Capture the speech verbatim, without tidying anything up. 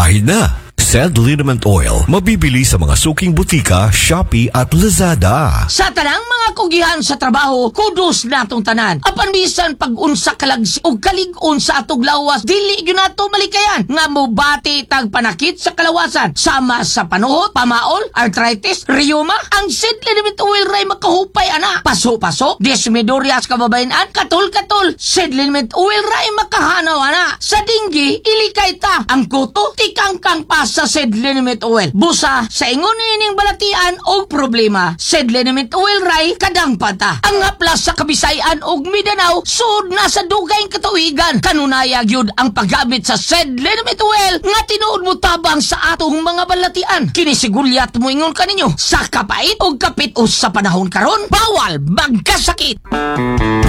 Dahil na, Sed Liniment Oil, mabibili sa mga suking butika, Shopee at Lazada. Sa tanang mga kugihan sa trabaho, kudos natong tanan. Apan bisan pag-unsa kalagsi o kalig-on sa atog lawas, dili gyud nato malikayan nga mobati tag panakit sa kalawasan. Sama sa panuhot, pamaol, arthritis, rheuma, ang Sed Liniment Oil ray makahupay ana. Paso-paso, desmidorias kababayan-an, katul-katul, Sed Liniment Oil ray makahanaw ana. Sa dinggi, ilikay ta. Ang kuto, tikangkang pas sa Sed Liniment Oil. Busa, sa ingon ining balatian o problema, Sed Liniment Oil ray kadang pata. Ang haplas sa Kabisayan og Mindanao, sud na sa dugay katuigan. Kanunayag yun ang paggamit sa Sed Liniment Oil nga tinuod mo tabang sa atong mga balatian. Kinisigulyat mo ingon kaninyo, sa kapait o kapit o sa panahon karon, bawal magkasakit.